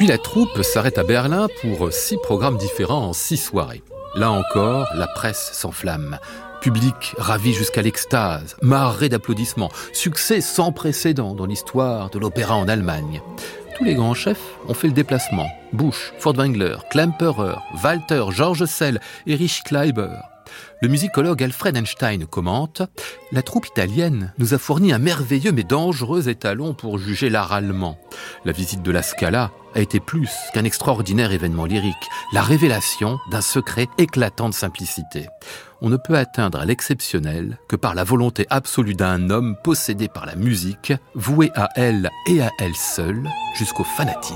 Puis la troupe s'arrête à Berlin pour 6 programmes différents en 6 soirées. Là encore, la presse s'enflamme. Public ravi jusqu'à l'extase, marée d'applaudissements, succès sans précédent dans l'histoire de l'opéra en Allemagne. Tous les grands chefs ont fait le déplacement. Busch, Furtwängler, Klemperer, Walter, George Szell, Erich Kleiber. Le musicologue Alfred Einstein commente « La troupe italienne nous a fourni un merveilleux mais dangereux étalon pour juger l'art allemand. La visite de la Scala a été plus qu'un extraordinaire événement lyrique, la révélation d'un secret éclatant de simplicité. On ne peut atteindre l'exceptionnel que par la volonté absolue d'un homme possédé par la musique, voué à elle et à elle seule jusqu'au fanatisme. »